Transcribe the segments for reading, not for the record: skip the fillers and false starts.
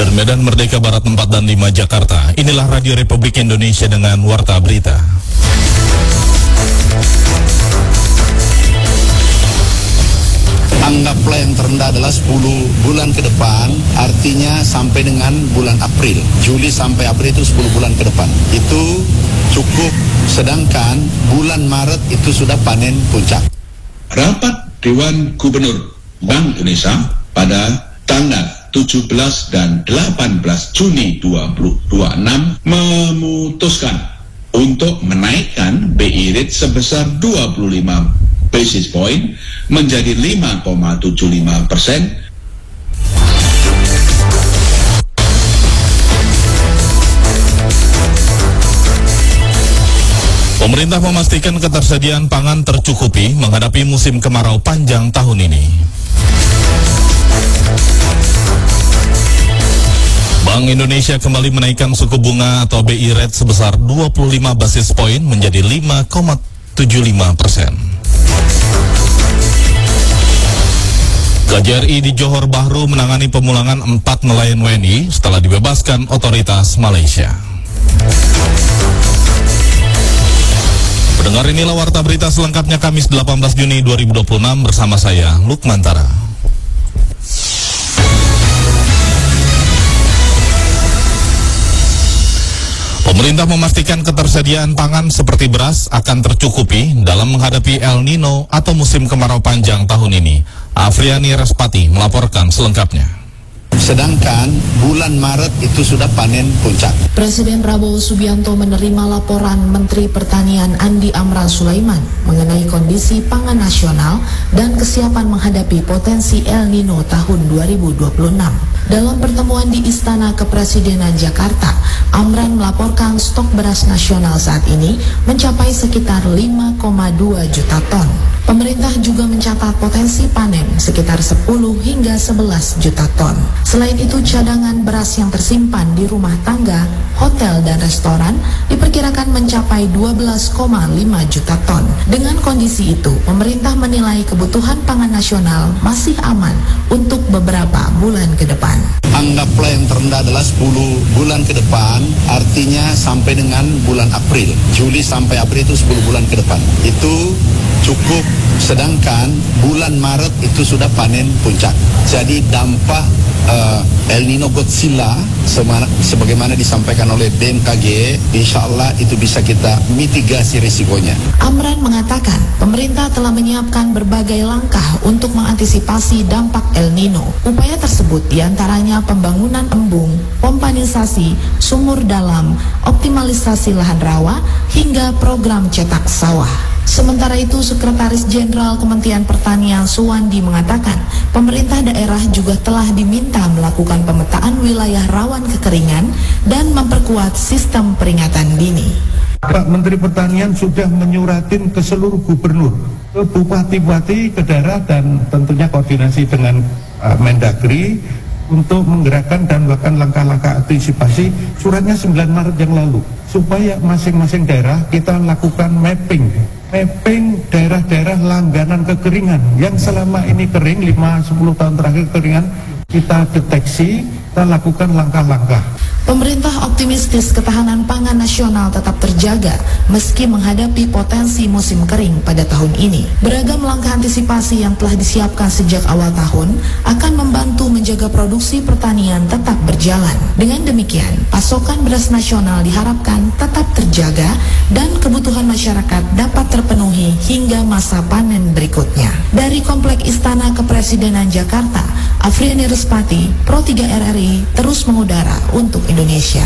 Dari Medan Merdeka Barat 4 dan 5 Jakarta, inilah Radio Republik Indonesia dengan Warta Berita. Anggaplah yang terendah adalah 10 bulan ke depan, artinya sampai dengan bulan April. Juli sampai April itu 10 bulan ke depan. Itu cukup, sedangkan bulan Maret itu sudah panen puncak. Rapat Dewan Gubernur Bank Indonesia pada tanggal 17 dan 18 Juni 2026 memutuskan untuk menaikkan BI rate sebesar 25 basis point menjadi 5,75%. Pemerintah memastikan ketersediaan pangan tercukupi menghadapi musim kemarau panjang tahun ini. Bank Indonesia kembali menaikkan suku bunga atau BI rate sebesar 25 basis point menjadi 5,75%. KJRI di Johor Bahru menangani pemulangan 4 nelayan WNI setelah dibebaskan otoritas Malaysia. Pendengar, inilah Warta Berita selengkapnya Kamis 18 Juni 2026 bersama saya, Lukman Tara. Pemerintah memastikan ketersediaan pangan seperti beras akan tercukupi dalam menghadapi El Nino atau musim kemarau panjang tahun ini. Afriani Respati melaporkan selengkapnya. Sedangkan bulan Maret itu sudah panen puncak. Presiden Prabowo Subianto menerima laporan Menteri Pertanian Andi Amran Sulaiman mengenai kondisi pangan nasional dan kesiapan menghadapi potensi El Nino tahun 2026. Dalam pertemuan di Istana Kepresidenan Jakarta, Amran melaporkan stok beras nasional saat ini mencapai sekitar 5,2 juta ton. Pemerintah juga mencatat potensi panen sekitar 10 hingga 11 juta ton. Selain itu, cadangan beras yang tersimpan di rumah tangga, hotel, dan restoran diperkirakan mencapai 12,5 juta ton. Dengan kondisi itu, pemerintah menilai kebutuhan pangan nasional masih aman untuk beberapa bulan ke depan. Anggaplah yang terendah adalah 10 bulan ke depan, artinya sampai dengan bulan April. Juli sampai April itu 10 bulan ke depan. Itu cukup, sedangkan bulan Maret itu sudah panen puncak. Jadi dampak El Nino Godzilla sebagaimana disampaikan oleh BMKG, insya Allah itu bisa kita mitigasi risikonya. Amran mengatakan pemerintah telah menyiapkan berbagai langkah untuk mengantisipasi dampak El Nino. Upaya tersebut diantaranya pembangunan embung, pompanisasi, sumur dalam, optimalisasi lahan rawa, hingga program cetak sawah. Sementara itu, Sekretaris Jenderal Kementerian Pertanian Suwandi mengatakan pemerintah daerah juga telah diminta melakukan pemetaan wilayah rawan kekeringan dan memperkuat sistem peringatan dini. Pak Menteri Pertanian sudah menyuratin ke seluruh gubernur, ke bupati-bupati, ke daerah, dan tentunya koordinasi dengan Mendagri untuk menggerakkan dan melakukan langkah-langkah antisipasi. Suratnya 9 Maret yang lalu, supaya masing-masing daerah kita lakukan mapping daerah-daerah langganan kekeringan yang selama ini kering, 5-10 tahun terakhir kekeringan, kita deteksi, kita lakukan langkah-langkah. Pemerintah optimistis ketahanan pangan nasional tetap terjaga meski menghadapi potensi musim kering pada tahun ini. Beragam langkah antisipasi yang telah disiapkan sejak awal tahun akan membantu menjaga produksi pertanian tetap berjalan. Dengan demikian, pasokan beras nasional diharapkan tetap terjaga dan kebutuhan masyarakat dapat terpenuhi hingga masa panen berikutnya. Dari Komplek Istana Kepresidenan Jakarta, Afriani Respati, Pro 3 RRI terus mengudara untuk Indonesia.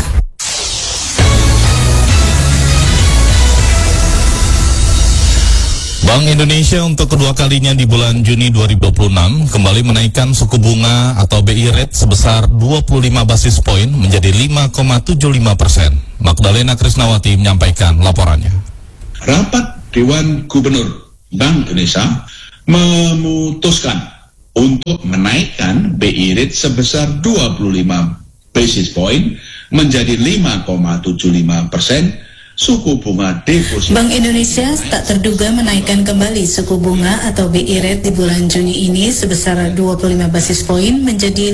Bank Indonesia untuk kedua kalinya di bulan Juni 2026 kembali menaikkan suku bunga atau BI rate sebesar 25 basis point menjadi 5,75%. Magdalena Krisnawati menyampaikan laporannya. Rapat Dewan Gubernur Bank Indonesia memutuskan untuk menaikkan BI rate sebesar 25 basis point menjadi 5,75% suku bunga deposito. Bank Indonesia tak terduga menaikkan kembali suku bunga atau BI rate di bulan Juni ini sebesar 25 basis poin menjadi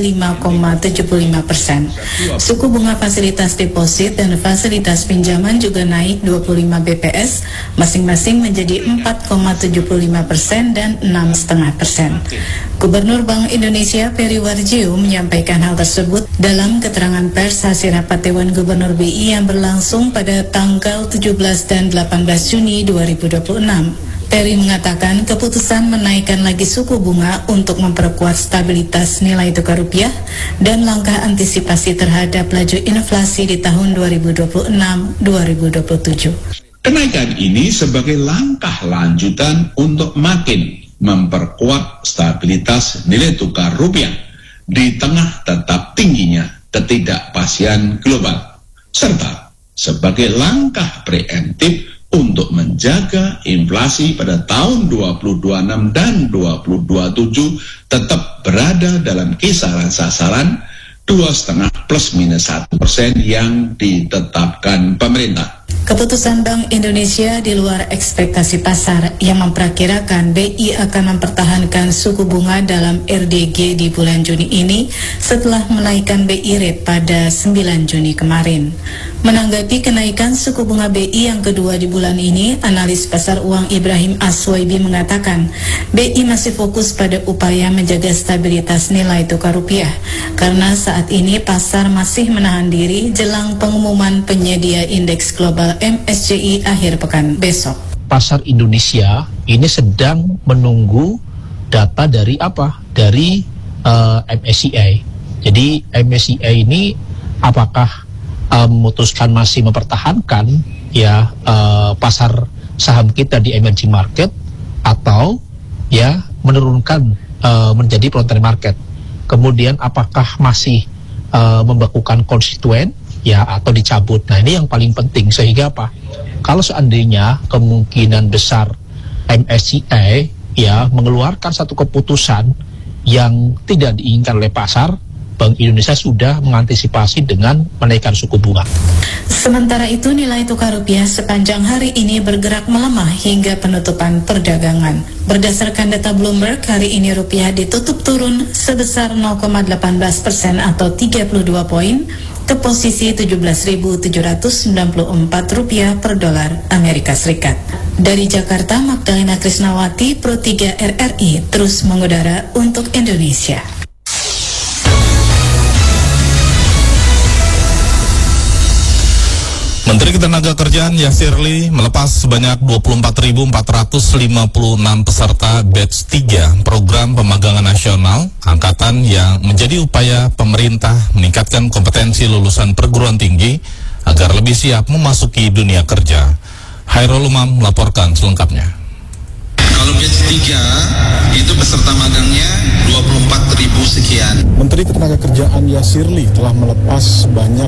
5,75%. Suku bunga fasilitas deposit dan fasilitas pinjaman juga naik 25 BPS, masing-masing menjadi 4,75% dan 6,5%. Gubernur Bank Indonesia Peri Warjio menyampaikan hal tersebut dalam keterangan pers hasil rapat Dewan Gubernur BI yang berlangsung pada tanggal 17 dan 18 Juni 2026. Peri mengatakan keputusan menaikkan lagi suku bunga untuk memperkuat stabilitas nilai tukar rupiah dan langkah antisipasi terhadap laju inflasi di tahun 2026-2027. Kenaikan ini sebagai langkah lanjutan untuk makin memperkuat stabilitas nilai tukar rupiah di tengah tetap tingginya ketidakpastian global, serta sebagai langkah preemptif untuk menjaga inflasi pada tahun 2026 dan 2027 tetap berada dalam kisaran sasaran 2,5 plus minus 1% yang ditetapkan pemerintah. Keputusan Bank Indonesia di luar ekspektasi pasar yang memperkirakan BI akan mempertahankan suku bunga dalam RDG di bulan Juni ini setelah menaikkan BI rate pada 9 Juni kemarin. Menanggapi kenaikan suku bunga BI yang kedua di bulan ini, analis pasar uang Ibrahim Aswaibi mengatakan BI masih fokus pada upaya menjaga stabilitas nilai tukar rupiah karena saat ini pasar masih menahan diri jelang pengumuman penyedia indeks global MSCI akhir pekan besok. Pasar Indonesia ini sedang menunggu data dari apa? Dari MSCI. Jadi MSCI ini apakah memutuskan masih mempertahankan ya pasar saham kita di emerging market atau ya menurunkan menjadi voluntary market. Kemudian apakah masih membekukan konstituen ya atau dicabut. Nah, ini yang paling penting sehingga apa? Kalau seandainya kemungkinan besar MSCI ya mengeluarkan satu keputusan yang tidak diinginkan oleh pasar, Bank Indonesia sudah mengantisipasi dengan menaikkan suku bunga. Sementara itu nilai tukar rupiah sepanjang hari ini bergerak melemah hingga penutupan perdagangan. Berdasarkan data Bloomberg, hari ini rupiah ditutup turun sebesar 0,18% atau 32 poin ke posisi 17.794 rupiah per dolar Amerika Serikat. Dari Jakarta, Magdalena Krisnawati, Pro 3 RRI terus mengudara untuk Indonesia. Menteri Ketenagakerjaan Yasir Lee melepas sebanyak 24.456 peserta batch 3 program pemagangan nasional angkatan yang menjadi upaya pemerintah meningkatkan kompetensi lulusan perguruan tinggi agar lebih siap memasuki dunia kerja. Hairul Umam melaporkan selengkapnya. Kalau batch 3 itu peserta magangnya 24.000 sekian. Menteri Ketenagakerjaan Yasir Lee telah melepas sebanyak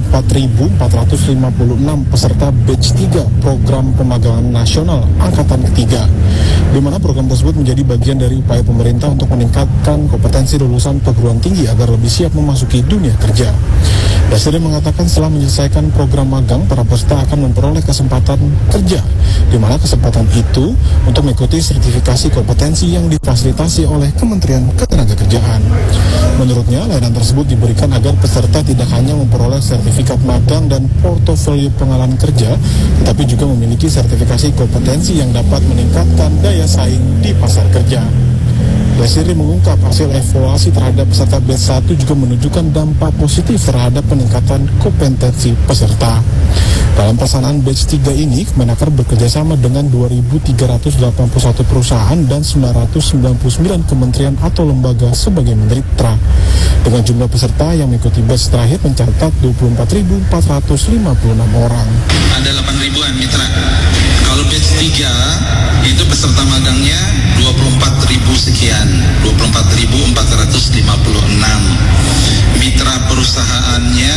24.456 peserta batch 3 program pemagangan nasional angkatan ketiga, di mana program tersebut menjadi bagian dari upaya pemerintah untuk meningkatkan kompetensi lulusan perguruan tinggi agar lebih siap memasuki dunia kerja. Yasir Lee mengatakan setelah menyelesaikan program magang, para peserta akan memperoleh kesempatan kerja, di mana kesempatan itu untuk mengikuti sertifikasi kompetensi yang difasilitasi oleh Kementerian Ketenagakerjaan. Menurutnya, layanan tersebut diberikan agar peserta tidak hanya memperoleh sertifikat magang dan portofolio pengalaman kerja, tetapi juga memiliki sertifikasi kompetensi yang dapat meningkatkan daya saing di pasar kerja. Yasir Lee mengungkap hasil evaluasi terhadap peserta batch 1 juga menunjukkan dampak positif terhadap peningkatan kompetensi peserta. Dalam pelaksanaan batch 3 ini, Kemenaker bekerjasama dengan 2.381 perusahaan dan 999 kementerian atau lembaga sebagai mitra. Dengan jumlah peserta yang mengikuti batch terakhir mencatat 24.456 orang. Ada 8.000-an mitra. Kalau batch 3 itu peserta magangnya 24.000 sekian, 24.456. Mitra perusahaannya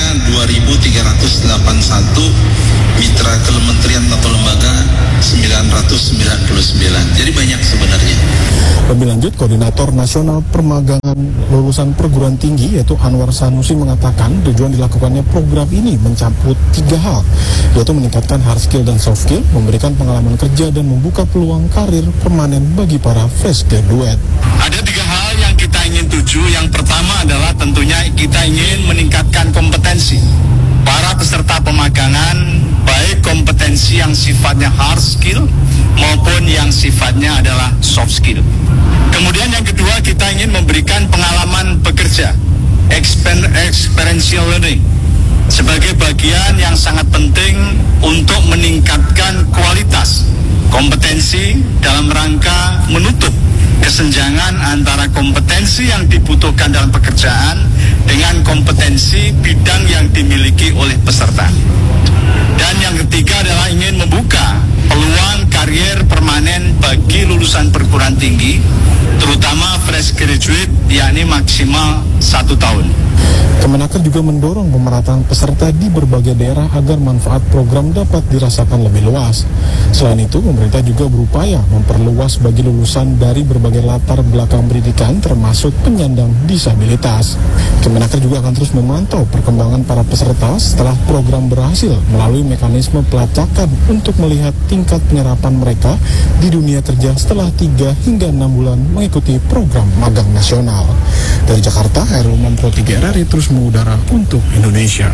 2.381, mitra kementerian atau lembaga 999. Jadi banyak sebenarnya. Lebih lanjut, Koordinator Nasional Permagangan Lulusan Perguruan Tinggi yaitu Anwar Sanusi mengatakan tujuan dilakukannya program ini mencakup 3 hal, yaitu meningkatkan hard skill dan soft skill, memberikan pengalaman kerja, dan membuka peluang karir permanen bagi para fresh graduate. Ada 3 hal yang kita ingin tuju. Yang pertama adalah tentunya kita ingin meningkatkan kompetensi para peserta pemagangan, baik kompetensi yang sifatnya hard skill maupun yang sifatnya adalah soft skill. Kemudian yang kedua, kita ingin memberikan pengalaman bekerja, experiential learning, sebagai bagian yang sangat penting untuk meningkatkan kualitas kompetensi dalam rangka menutup kesenjangan antara kompetensi yang dibutuhkan dalam pekerjaan dengan kompetensi bidang yang dimiliki oleh peserta. Dan yang ketiga adalah ingin membuka peluang karier permanen bagi lulusan perguruan tinggi, terutama fresh graduate, yakni maksimal 1 tahun. Kemenaker juga mendorong pemerataan peserta di berbagai daerah agar manfaat program dapat dirasakan lebih luas. Selain itu, pemerintah juga berupaya memperluas bagi lulusan dari berbagai latar belakang pendidikan termasuk penyandang disabilitas. Kemenaker juga akan terus memantau perkembangan para peserta setelah program berhasil melalui mekanisme pelacakan untuk melihat tingkat penyerapan mereka di dunia kerja setelah 3 hingga 6 bulan mengikuti program magang nasional. Dari Jakarta, Herman Pro 3 RRI terus mengudara untuk Indonesia.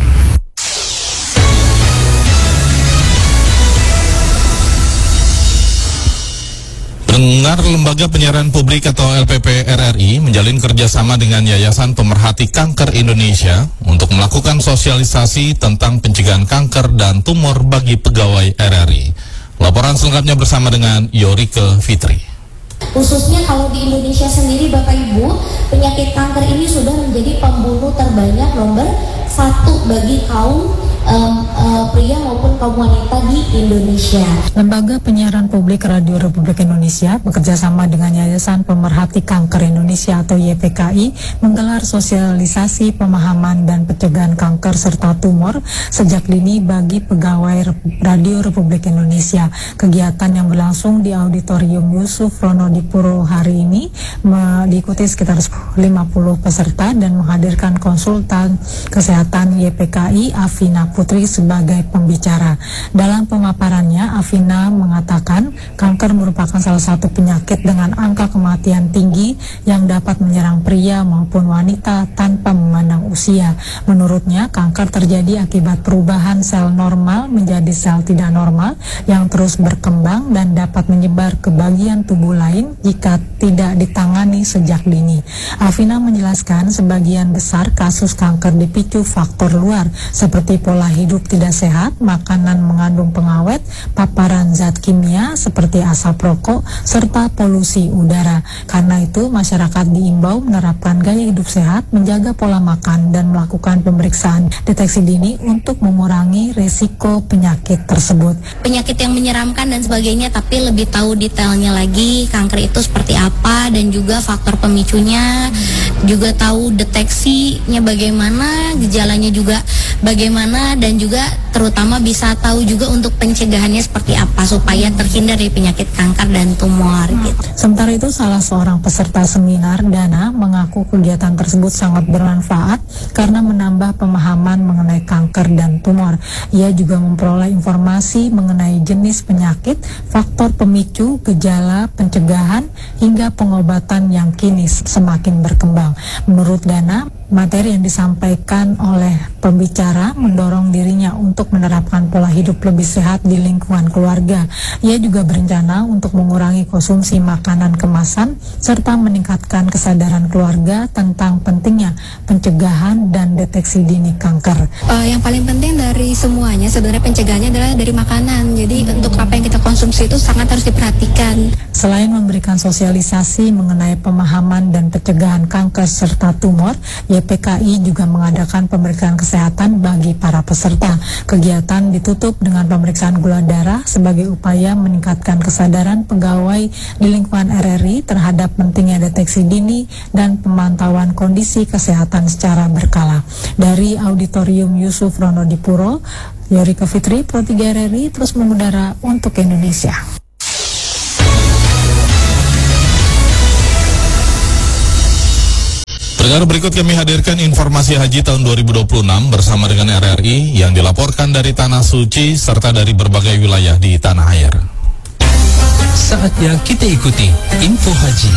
Pendengar, Lembaga Penyiaran Publik atau LPP RRI menjalin kerjasama dengan Yayasan Pemerhati Kanker Indonesia untuk melakukan sosialisasi tentang pencegahan kanker dan tumor bagi pegawai RRI. Laporan selengkapnya bersama dengan Yorike Fitri. Khususnya kalau di Indonesia sendiri, Bapak Ibu, penyakit kanker ini sudah menjadi pembunuh terbanyak nomor 1 bagi kaum pria maupun kaum wanita di Indonesia. Lembaga Penyiaran Publik Radio Republik Indonesia bekerjasama dengan Yayasan Pemerhati Kanker Indonesia atau YPKI menggelar sosialisasi pemahaman dan pencegahan kanker serta tumor sejak dini bagi pegawai Radio Republik Indonesia. Kegiatan yang berlangsung di Auditorium Yusuf Ronodipuro hari ini diikuti sekitar 50 peserta dan menghadirkan konsultan kesehatan YPKI Afina Putri sebagai pembicara. Dalam pemaparannya, Afina mengatakan kanker merupakan salah satu penyakit dengan angka kematian tinggi yang dapat menyerang pria maupun wanita tanpa memandang usia. Menurutnya, kanker terjadi akibat perubahan sel normal menjadi sel tidak normal yang terus berkembang dan dapat menyebar ke bagian tubuh lain jika tidak ditangani sejak dini. Afina menjelaskan sebagian besar kasus kanker dipicu faktor luar seperti pola hidup tidak sehat, makanan mengandung pengawet, paparan zat kimia seperti asap rokok, serta polusi udara. Karena itu, masyarakat diimbau menerapkan gaya hidup sehat, menjaga pola makan, dan melakukan pemeriksaan deteksi dini untuk mengurangi resiko penyakit tersebut. Penyakit yang menyeramkan dan sebagainya, tapi lebih tahu detailnya lagi kanker itu seperti apa dan juga faktor pemicunya, juga tahu deteksinya bagaimana, gejalanya juga bagaimana, dan juga terutama bisa tahu juga untuk pencegahannya seperti apa supaya terhindar dari penyakit kanker dan tumor gitu. Sementara itu, salah seorang peserta seminar Dana mengaku kegiatan tersebut sangat bermanfaat karena menambah pemahaman mengenai kanker dan tumor. Ia juga memperoleh informasi mengenai jenis penyakit, faktor pemicu, gejala, pencegahan, hingga pengobatan yang kini semakin berkembang. Menurut Dana, materi yang disampaikan oleh pembicara mendorong dirinya untuk menerapkan pola hidup lebih sehat di lingkungan keluarga. Ia juga berencana untuk mengurangi konsumsi makanan kemasan serta meningkatkan kesadaran keluarga tentang pentingnya pencegahan dan deteksi dini kanker. Yang paling penting dari semuanya sebenarnya pencegahannya adalah dari makanan. Jadi untuk apa yang kita konsumsi itu sangat harus diperhatikan. Selain memberikan sosialisasi mengenai pemahaman dan pencegahan kanker serta tumor, YPKI juga mengadakan pemeriksaan kesehatan bagi para peserta. Kegiatan ditutup dengan pemeriksaan gula darah sebagai upaya meningkatkan kesadaran pegawai di lingkungan RRI terhadap pentingnya deteksi dini dan pemantauan kondisi kesehatan secara berkala. Dari Auditorium Yusuf Ronodipuro, Yorike Fitri, Pro 3 RRI terus mengudara untuk Indonesia. Pendengar, berikut kami hadirkan informasi haji tahun 2026 bersama dengan RRI yang dilaporkan dari Tanah Suci serta dari berbagai wilayah di tanah air. Saatnya kita ikuti info haji.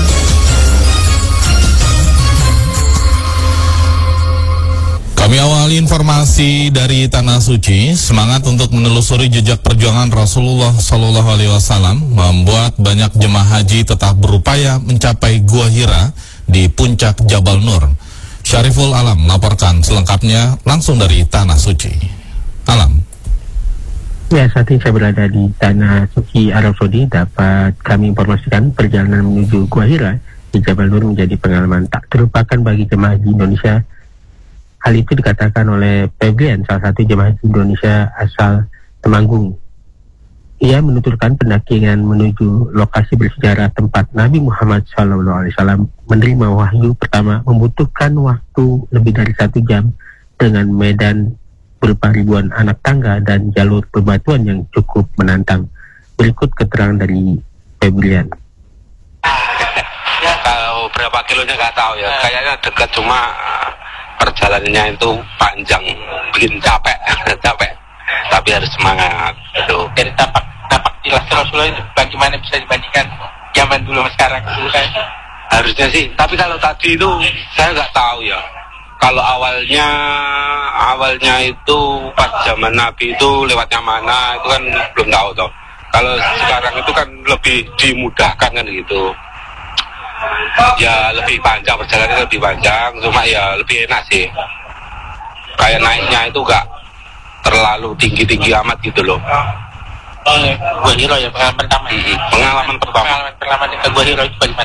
Kami awali informasi dari Tanah Suci. Semangat untuk menelusuri jejak perjuangan Rasulullah SAW membuat banyak jemaah haji tetap berupaya mencapai Gua Hira di puncak Jabal Nur. Syariful Alam melaporkan selengkapnya langsung dari Tanah Suci. Alam. Ya, saat ini saya berada di Tanah Suci Arab Saudi. Dapat kami informasikan perjalanan menuju Gua Hira di Jabal Nur menjadi pengalaman tak terlupakan bagi jemaah haji Indonesia. Hal itu dikatakan oleh Febrian, salah satu jemaah haji Indonesia asal Temanggung. Ia menuturkan pendakian menuju lokasi bersejarah tempat Nabi Muhammad SAW menerima wahyu pertama membutuhkan waktu lebih dari 1 jam dengan medan berupa ribuan anak tangga dan jalur bebatuan yang cukup menantang. Berikut keterangan dari Febrian. Ya, kalau berapa kilonya nggak tahu ya, kayaknya dekat, cuma perjalanannya itu panjang, bikin capek, tapi harus semangat. Aduh. Dari tapak jelas Rasulullah itu bagaimana bisa dibandingkan zaman dulu sama sekarang dulu kan? Harusnya sih, tapi kalau tadi itu saya nggak tahu ya. Kalau awalnya itu pas zaman Nabi itu lewatnya mana itu kan belum tahu toh. Kalau sekarang itu kan lebih dimudahkan kan gitu. Ya lebih panjang, perjalanan lebih panjang, cuma ya lebih enak sih. Kayak naiknya itu gak terlalu tinggi-tinggi amat gitu loh. Gua Hira ya, pengalaman pertama. Pengalaman pertama ke Gua Hira itu bagaimana?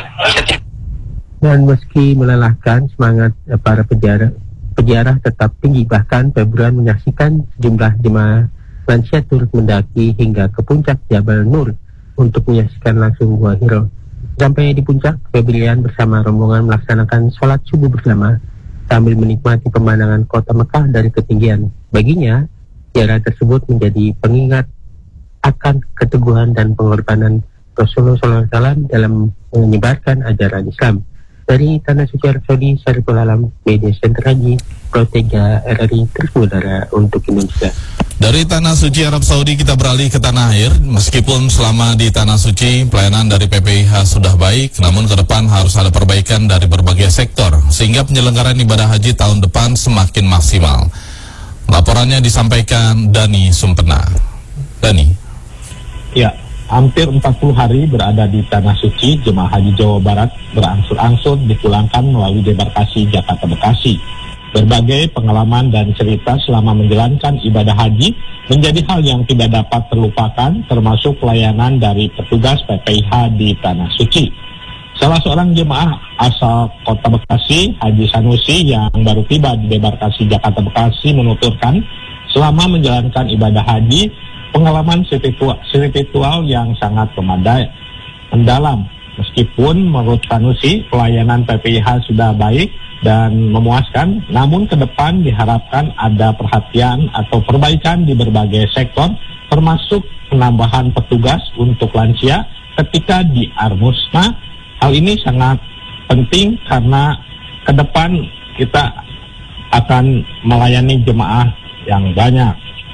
Dan meski melelahkan, semangat para peziarah tetap tinggi. Bahkan Februari menyaksikan sejumlah jemaah lansia turut mendaki hingga ke puncak Jabal Nur untuk menyaksikan langsung Gua Hira. Sampai di puncak, Febrian bersama rombongan melaksanakan sholat subuh bersama sambil menikmati pemandangan kota Mekah dari ketinggian. Baginya, ziarah tersebut menjadi pengingat akan keteguhan dan pengorbanan Rasulullah SAW dalam menyebarkan ajaran Islam. Dari Tanah Suci Arab Saudi, Syariful Alam, Media Center Haji, Pro 3 RRI terus mengudara untuk Indonesia. Dari Tanah Suci Arab Saudi kita beralih ke tanah air. Meskipun selama di Tanah Suci pelayanan dari PPIH sudah baik, namun ke depan harus ada perbaikan dari berbagai sektor sehingga penyelenggaraan ibadah haji tahun depan semakin maksimal. Laporannya disampaikan Dani Sumpena. Dani. Ya, hampir 40 hari berada di Tanah Suci, jemaah haji Jawa Barat berangsur-angsur dipulangkan melalui debarkasi Jakarta Bekasi. Berbagai pengalaman dan cerita selama menjalankan ibadah haji menjadi hal yang tidak dapat terlupakan, termasuk pelayanan dari petugas PPIH di Tanah Suci. Salah seorang jemaah asal Kota Bekasi, Haji Sanusi, yang baru tiba di debarkasi Jakarta Bekasi menuturkan, selama menjalankan ibadah haji, pengalaman spiritual yang sangat mendalam. Meskipun menurut Sanusi, pelayanan PPIH sudah baik dan memuaskan, namun ke depan diharapkan ada perhatian atau perbaikan di berbagai sektor, termasuk penambahan petugas untuk lansia ketika di Armusna. Hal ini sangat penting karena ke depan kita akan melayani jemaah yang banyak.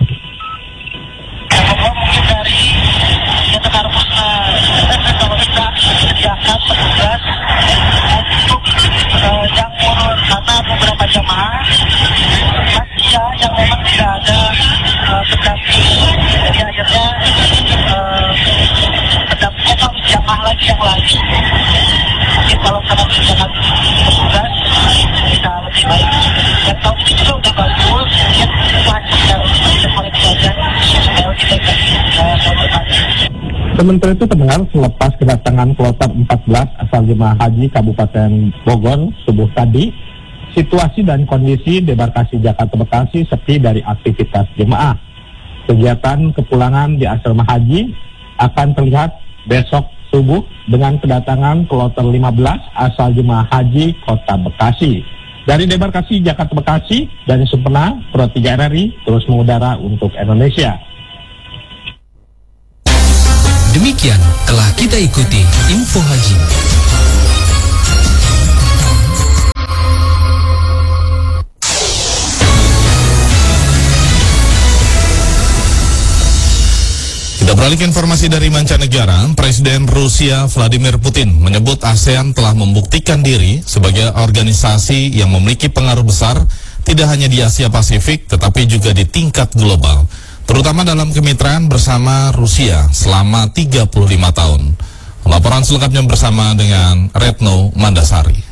Siapkan petugas untuk yang turun, karena beberapa jemaah lansia yang memang tidak ada pendamping, jadi akhirnya pendampingnya kalau jemaah lagi yang lain. Mungkin kalau kena dengan petugas bisa lebih baik. Dan tahun ini juga udah bagus, mungkin lanjut yang paling banyak supaya lebih baik tahun depan. Sementara itu pendengar, selepas kedatangan kloter 14 asal jemaah haji Kabupaten Bogor subuh tadi, situasi dan kondisi debarkasi Jakarta Bekasi sepi dari aktivitas jemaah. Kegiatan kepulangan di asrama haji akan terlihat besok subuh dengan kedatangan kloter 15 asal jemaah haji Kota Bekasi. Dari debarkasi Jakarta Bekasi, Dani Sumpena, Pro 3 RRI terus mengudara untuk Indonesia. Demikian telah kita ikuti info haji. Kita beralih ke informasi dari mancanegara. Presiden Rusia Vladimir Putin menyebut ASEAN telah membuktikan diri sebagai organisasi yang memiliki pengaruh besar tidak hanya di Asia Pasifik tetapi juga di tingkat global, terutama dalam kemitraan bersama Rusia selama 35 tahun. Laporan selengkapnya bersama dengan Retno Mandasari.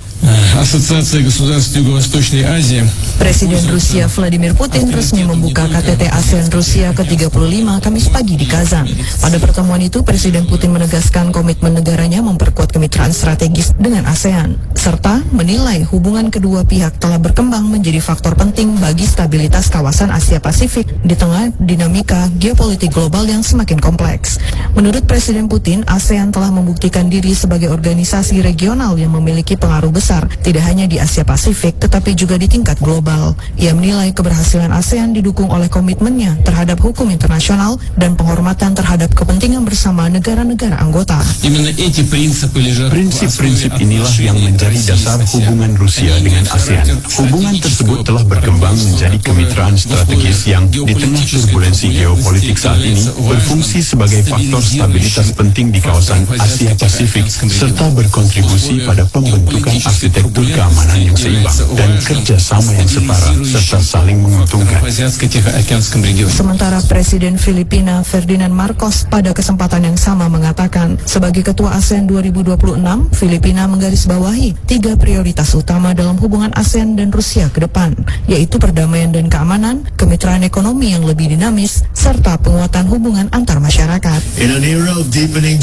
Presiden Rusia Vladimir Putin resmi membuka KTT ASEAN Rusia ke-35 Kamis pagi di Kazan. Pada pertemuan itu, Presiden Putin menegaskan komitmen negaranya memperkuat kemitraan strategis dengan ASEAN, serta menilai hubungan kedua pihak telah berkembang menjadi faktor penting bagi stabilitas kawasan Asia Pasifik di tengah dinamika geopolitik global yang semakin kompleks. Menurut Presiden Putin, ASEAN telah membuktikan diri sebagai organisasi regional yang memiliki pengaruh besar tidak hanya di Asia Pasifik tetapi juga di tingkat global. Ia menilai keberhasilan ASEAN didukung oleh komitmennya terhadap hukum internasional dan penghormatan terhadap kepentingan bersama negara-negara anggota. Prinsip-prinsip inilah yang menjadi dasar hubungan Rusia dengan ASEAN. Hubungan tersebut telah berkembang menjadi kemitraan strategis yang di tengah turbulensi geopolitik saat ini berfungsi sebagai faktor stabilitas penting di kawasan Asia Pasifik serta berkontribusi pada pembentukan arsitektur keamanan yang seimbang dan kerjasama yang setara serta saling menguntungkan. Sementara Presiden Filipina Ferdinand Marcos pada kesempatan yang sama mengatakan, sebagai Ketua ASEAN 2026, Filipina menggarisbawahi 3 prioritas utama dalam hubungan ASEAN dan Rusia ke depan, yaitu perdamaian dan keamanan, kemitraan ekonomi yang lebih dinamis, serta penguatan hubungan antar masyarakat.